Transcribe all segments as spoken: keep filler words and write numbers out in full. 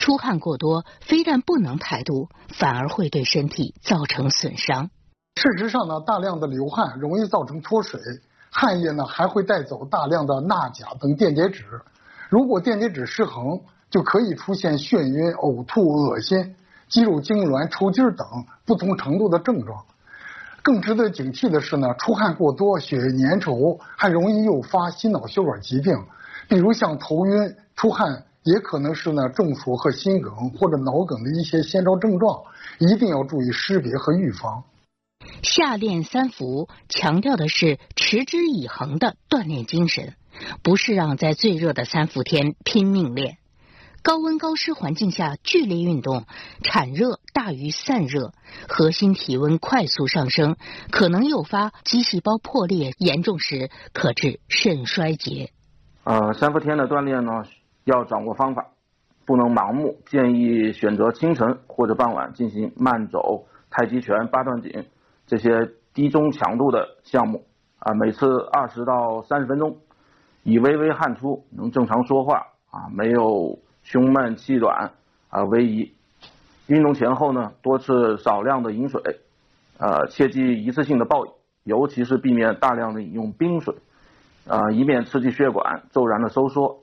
出汗过多非但不能排毒，反而会对身体造成损伤。 事实上呢，大量的流汗容易造成脱水，汗液呢还会带走大量的钠钾等电解质。如果电解质失衡，就可以出现眩晕、呕吐、恶心、肌肉痉挛、抽筋等不同程度的症状。更值得警惕的是呢，出汗过多、血液粘稠，还容易诱发心脑血管疾病，比如像头晕、出汗，也可能是呢中暑和心梗或者脑梗的一些先兆症状，一定要注意识别和预防。 夏练三伏强调的是持之以恒的锻炼精神，不是让在最热的三伏天拼命练。高温高湿环境下剧烈运动，产热大于散热，核心体温快速上升，可能诱发肌细胞破裂，严重时可致肾衰竭。 呃，三伏天的锻炼呢，要掌握方法，不能盲目，建议选择清晨或者傍晚进行慢走、太极拳、八段锦这些低中强度的项目啊，每次二十到三十分钟，以微微汗出，能正常说话啊，没有胸闷气短啊为宜。运动前后呢，多吃少量的饮水，呃，切忌一次性的暴饮，尤其是避免大量的饮用冰水，啊，以免刺激血管骤然的收缩。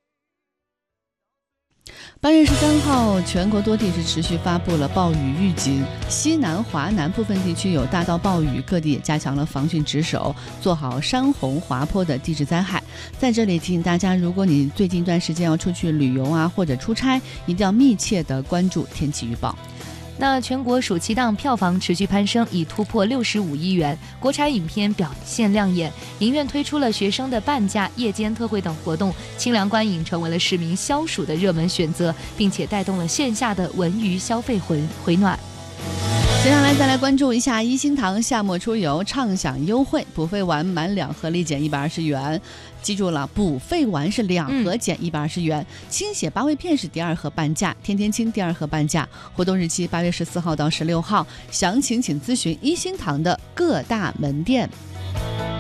八月十三号，全国多地是持续发布了暴雨预警，西南、华南部分地区有大到暴雨，各地也加强了防汛值守，做好山洪滑坡的地质灾害。在这里提醒大家，如果你最近一段时间要出去旅游啊，或者出差，一定要密切的关注天气预报。 那全国暑期档票房持续攀升，已突破六十五亿元，国产影片表现亮眼，影院推出了学生的半价、夜间特惠等活动，清凉观影成为了市民消暑的热门选择，并且带动了线下的文娱消费回回暖。 接下来再来关注一下一心堂夏末出游畅享优惠，补费完满两盒立减一百二十元，记住了，补费完是两盒减一百二十元、嗯、清血八味片是第二盒半价，天天清第二盒半价，活动日期八月十四号到十六号，详情请咨询一心堂的各大门店。